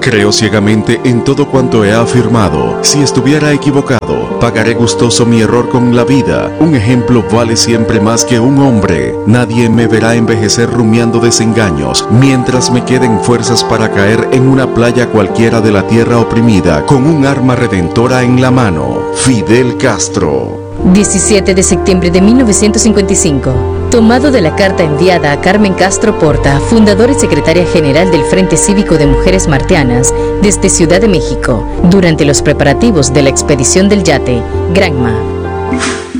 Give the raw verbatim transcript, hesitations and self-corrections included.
Creo ciegamente en todo cuanto he afirmado. Si estuviera equivocado, pagaré gustoso mi error con la vida. Un ejemplo vale siempre más que un hombre. Nadie me verá envejecer rumiando desengaños, mientras me queden fuerzas para caer en una playa cualquiera de la tierra oprimida, con un arma redentora en la mano. Fidel Castro. diecisiete de septiembre de mil novecientos cincuenta y cinco. Tomado de la carta enviada a Carmen Castro Porta, fundadora y secretaria general del Frente Cívico de Mujeres Martianas, desde Ciudad de México, durante los preparativos de la expedición del yate Granma.